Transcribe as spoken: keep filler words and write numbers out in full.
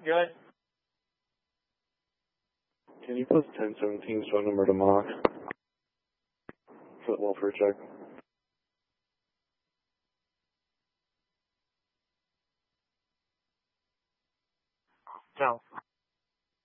Good. Can you put ten seventeen's phone number to Mock for the welfare check? Ciao.